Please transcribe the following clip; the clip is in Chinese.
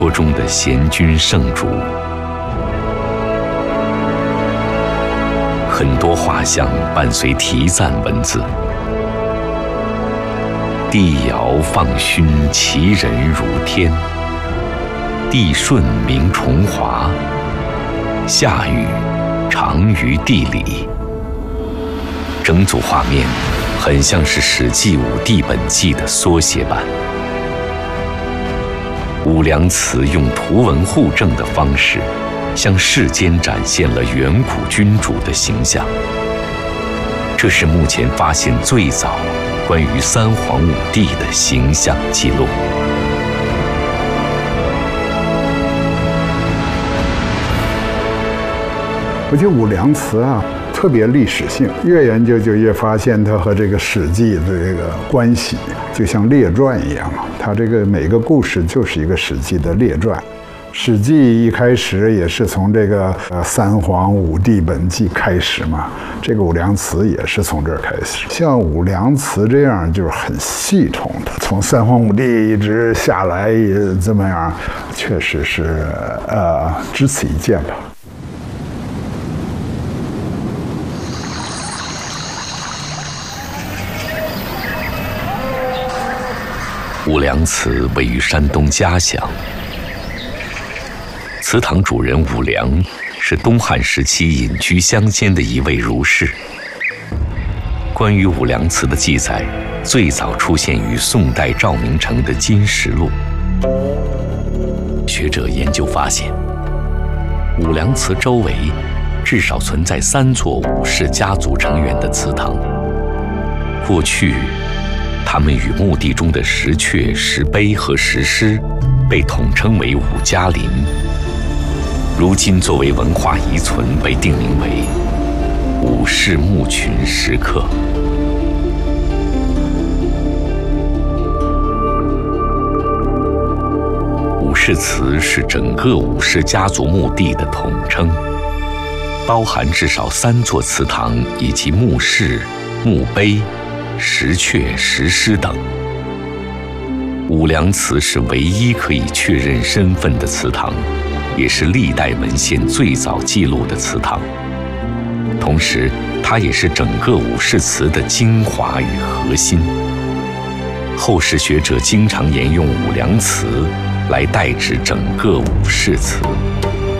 国中的贤君圣主，很多画像伴随题赞文字：地尧放勋，其人如天；地顺名崇华，夏禹长于地理。整组画面很像是《史记·五帝本纪》的缩写版。武梁祠用图文互证的方式，向世间展现了远古君主的形象。这是目前发现最早关于三皇五帝的形象记录。 我觉得武梁祠啊，特别历史性，越研究就越发现它和这个《史记》的这个关系，就像列传一样嘛。它这个每个故事就是一个《史记》的列传。《史记》一开始也是从这个三皇五帝本纪开始嘛，这个武梁祠也是从这儿开始。像武梁祠这样就是很系统的，从三皇五帝一直下来这么样，确实是只此一件吧。 武梁祠位于山东嘉祥，祠堂主人武梁是东汉时期隐居乡间的一位儒士。关于武梁祠的记载，最早出现于宋代赵明诚的《金石录》。学者研究发现，武梁祠周围至少存在3座武氏家族成员的祠堂。过去他们与墓地中的石阙、石碑和石狮被统称为武家陵，如今作为文化遗存被定名为武氏墓群石刻。武氏祠是整个武氏家族墓地的统称，包含至少3座祠堂以及墓室、墓碑、石阙、石狮等。武梁祠是唯一可以确认身份的祠堂，也是历代文献最早记录的祠堂。同时，它也是整个武氏祠的精华与核心。后世学者经常沿用武梁祠来代指整个武氏祠。